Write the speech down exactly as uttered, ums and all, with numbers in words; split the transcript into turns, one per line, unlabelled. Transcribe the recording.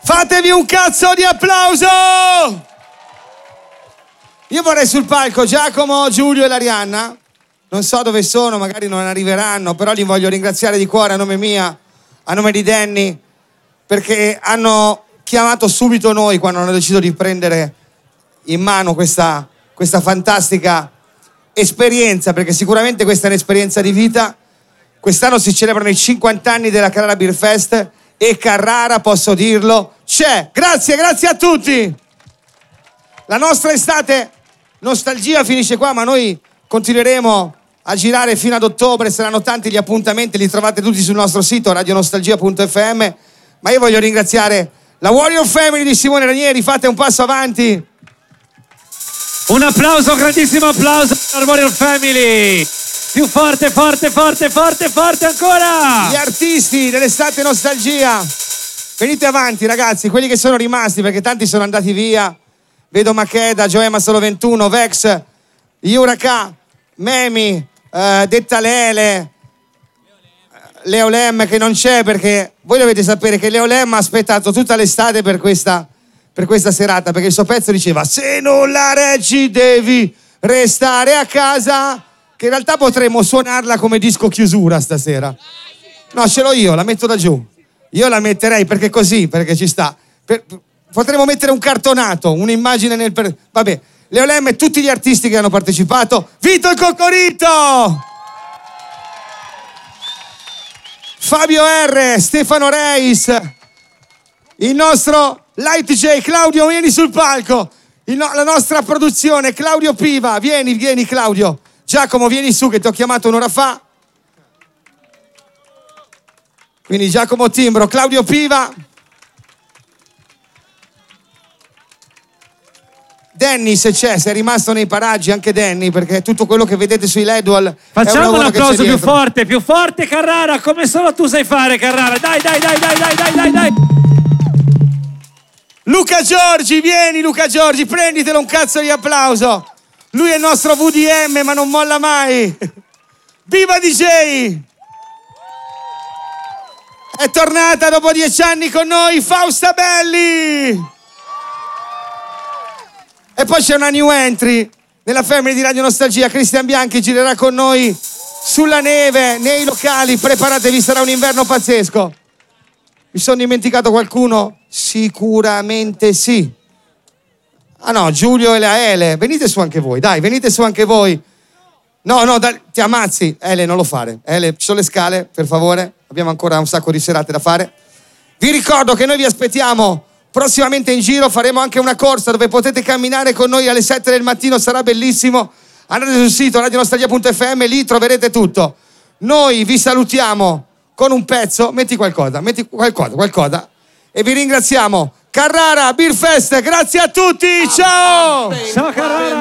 Fatevi un cazzo di applauso! Io vorrei sul palco Giacomo, Giulio e l'Arianna. Non so dove sono, magari non arriveranno, però li voglio ringraziare di cuore a nome mia, a nome di Danny, perché hanno chiamato subito noi quando hanno deciso di prendere in mano questa, questa fantastica esperienza, perché sicuramente questa è un'esperienza di vita. Quest'anno si celebrano i cinquanta anni della Carrara Beer Fest e Carrara, posso dirlo, c'è. Grazie, grazie a tutti. La nostra estate nostalgia finisce qua, ma noi continueremo a girare fino ad ottobre. Saranno tanti gli appuntamenti, li trovate tutti sul nostro sito radionostalgia punto effe emme. Ma io voglio ringraziare la Warrior Family di Simone Ranieri. Fate un passo avanti.
Un applauso, un grandissimo applauso alla Warrior Family. Più forte, forte, forte, forte, forte ancora.
Gli artisti dell'estate nostalgia, venite avanti ragazzi, quelli che sono rimasti, perché tanti sono andati via. Vedo Makeda, Joema Solo ventuno, Vex, Yuraka, Memi, eh, Detta Lele, Leo Lem che non c'è, perché voi dovete sapere che Leo Lem ha aspettato tutta l'estate per questa, per questa serata, perché il suo pezzo diceva se non la reggi devi restare a casa, che in realtà potremmo suonarla come disco chiusura stasera. No, ce l'ho io, la metto da giù. Io la metterei perché così, perché ci sta. Per, potremmo mettere un cartonato, un'immagine nel... Per... Vabbè, Leo Lem e tutti gli artisti che hanno partecipato. Vito il Coccorito! Fabio R, Stefano Reis, il nostro Light J, Claudio, vieni sul palco. Il no... La nostra produzione, Claudio Piva, vieni, vieni Claudio. Giacomo, vieni su che ti ho chiamato un'ora fa. Quindi Giacomo Timbro, Claudio Piva. Danny se c'è, se è rimasto nei paraggi anche Danny, perché tutto quello che vedete sui L E D wall.
Facciamo un, un applauso più forte, più forte Carrara, come solo tu sai fare Carrara. Dai, dai, dai, dai, dai, dai, dai, dai.
Luca Giorgi, vieni Luca Giorgi, prenditelo un cazzo di applauso. Lui è il nostro V D M, ma non molla mai. Viva D J! È tornata dopo dieci anni con noi Fausta Belli! E poi c'è una new entry nella family di Radio Nostalgia. Cristian Bianchi girerà con noi sulla neve, nei locali. Preparatevi, sarà un inverno pazzesco. Mi sono dimenticato qualcuno? Sicuramente sì. Ah no, Giulio e la Ele, venite su anche voi, dai, venite su anche voi. No, no, dai, ti ammazzi. Ele, non lo fare. Ele, ci sono le scale, per favore. Abbiamo ancora un sacco di serate da fare. Vi ricordo che noi vi aspettiamo prossimamente in giro, faremo anche una corsa dove potete camminare con noi alle sette del mattino, sarà bellissimo. Andate sul sito radionostalgia punto effe emme, lì troverete tutto. Noi vi salutiamo con un pezzo, metti qualcosa, metti qualcosa, qualcosa. E vi ringraziamo. Carrara Beer Fest, grazie a tutti, ciao!
Ciao Carrara!